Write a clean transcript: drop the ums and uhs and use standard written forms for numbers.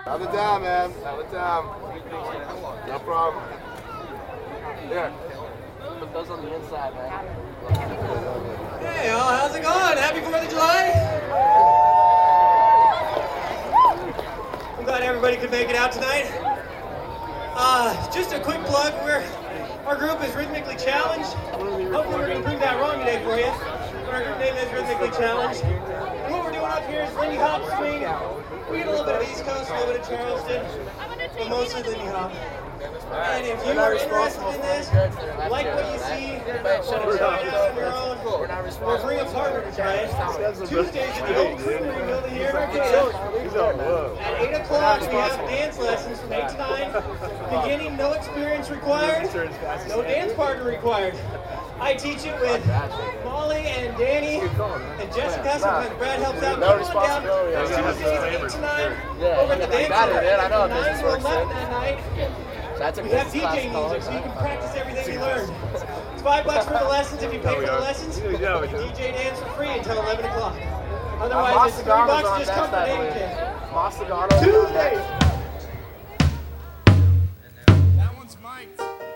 Have it down, man. Have it down. No problem. Here. Put those on the inside, man. Hey, y'all, how's it going? Happy 4th of July? I'm glad everybody could make it out tonight. Just a quick plug. Our group is Rhythmically Challenged. Hopefully we're going to prove that wrong today for you. Our group name is Rhythmically Challenged. And what we're doing up here is Lindy Hop swing. We get a little bit of East Coast, a little bit of Charleston, but mostly Lindy Hop. And if you are interested in this, like what you see, want to try it out on your own, or bring a partner to try it, Tuesdays at the Old Creamery building here in Arcata. At 8 o'clock, we have dance lessons from 8 to 9. Beginning, no experience required, no dance partner required. I teach it with Molly and Danny and Jessica. Sometimes Brad helps out. Come on down. Tuesdays 8 to 9 over at the dance center. I know 9 to 11 works. that night. That's a We have DJ music, so you can practice everything you learned. It's $5 for the lessons if you pay for the lessons. You can DJ dance for free until 11 o'clock. Otherwise, it's $3 just come for Tuesdays. That one's mic'd.